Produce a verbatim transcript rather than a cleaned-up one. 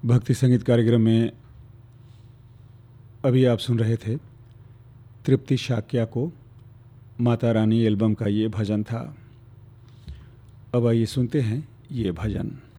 भक्ति संगीत कार्यक्रम में अभी आप सुन रहे थे तृप्ति शाक्या को माता रानी एल्बम का ये भजन था। अब आइए सुनते हैं ये भजन।